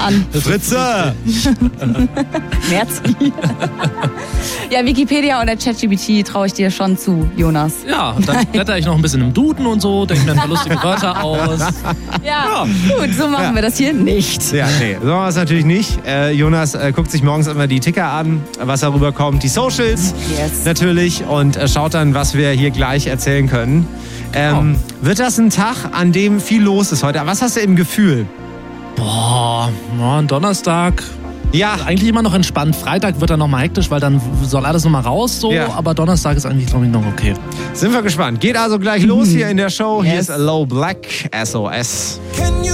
an. Fritze! Merci. Ja, Wikipedia oder ChatGPT traue ich dir schon zu, Jonas. Ja, dann blätter ich noch ein bisschen im Duden und so, denke mir ein paar lustige Wörter aus. Ja, gut, so machen wir das hier nicht. Ja, nee, so machen wir es natürlich nicht. Jonas guckt sich morgens immer die Ticker an, was darüber kommt, die Socials natürlich und schaut dann, was wir hier gleich erzählen können. Wird das ein Tag, an dem viel los ist heute? Was hast du im Gefühl? Boah, ein Donnerstag. Ja. Eigentlich immer noch entspannt. Freitag wird dann nochmal hektisch, weil dann soll alles nochmal raus. So. Ja. Aber Donnerstag ist eigentlich, glaube ich, noch okay. Sind wir gespannt. Geht also gleich los hier in der Show. Hier ist Low Black, SOS.